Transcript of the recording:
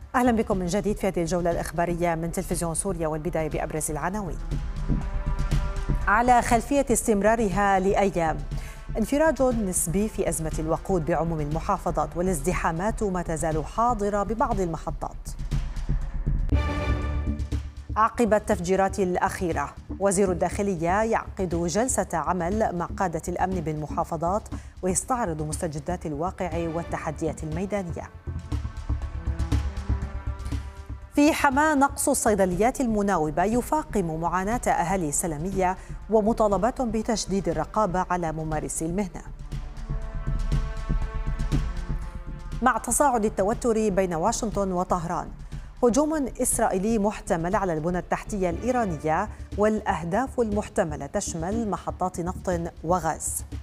أهلا بكم من جديد في هذه الجولة الإخبارية من تلفزيون سوريا، والبداية بأبرز العناوين. على خلفية استمرارها لأيام، انفراج نسبي في أزمة الوقود بعموم المحافظات، والازدحامات ما تزال حاضرة ببعض المحطات. عقب التفجيرات الأخيرة، وزير الداخلية يعقد جلسة عمل مع قادة الأمن بالمحافظات ويستعرض مستجدات الواقع والتحديات الميدانية. في حماة، نقص الصيدليات المناوبة يفاقم معاناة أهالي سلمية ومطالبات بتشديد الرقابة على ممارسي المهنة. مع تصاعد التوتر بين واشنطن وطهران، هجوم إسرائيلي محتمل على البنى التحتية الإيرانية، والأهداف المحتملة تشمل محطات نفط وغاز.